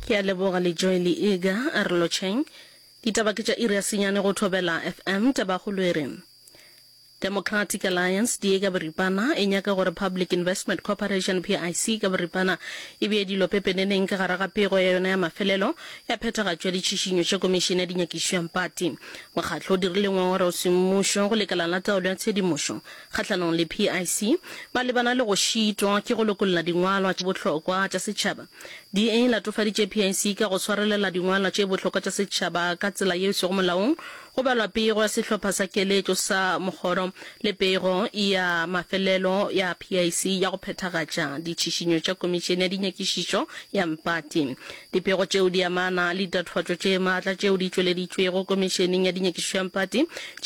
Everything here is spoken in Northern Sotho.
Ke a leboga le Joel Ega a re lotšheng ditaba ke tša iri ya senyane go thobela FM tabagolo e reng Democratic Alliance di ka boripana e nyaka go Public Investment Corporation PIC ka boripana e be dilo pepeneneng ka gare ga pego ya yona ya mafelelo ya phethagatšo ya ditšhišinyo tša komišene ya dinyakišo pati mokgatlo o dirile ngongora o semmušo go lekala la taolo ya tshedimošo kgatlhanong le PIC malebana le go šitwa ke go lokolola dingwalwa tša bohlokwa tša setšhaba DA latofaditše PIC ka go swarelela dingwalwa tše bohlokwa tša setšhaba ka tsela yeo se go molaong go balwa pego ya sehlopha sa keletšo sa mogoro le pego ya mafelelo ya PIC ya go phethagatša ditšhišinyo tša komišene ya dinyakišišo ya mpati dipego tšeo di amana le ditatofatšo tše maatla tšeo di tšweleditšwego komišeneng ya dinyakišišo ya mpati